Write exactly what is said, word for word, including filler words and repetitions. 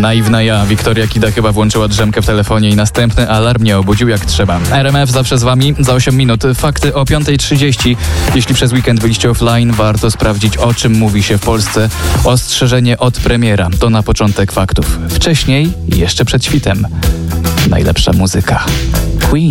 Naiwna ja, Wiktoria Kida chyba włączyła drzemkę w telefonie i następny alarm nie obudził jak trzeba. R M F zawsze z wami za osiem minut. Fakty o piąta trzydzieści. Jeśli przez weekend byliście offline, warto sprawdzić, o czym mówi się w Polsce. Ostrzeżenie od premiera. To na początek faktów. Wcześniej, jeszcze przed świtem, najlepsza muzyka.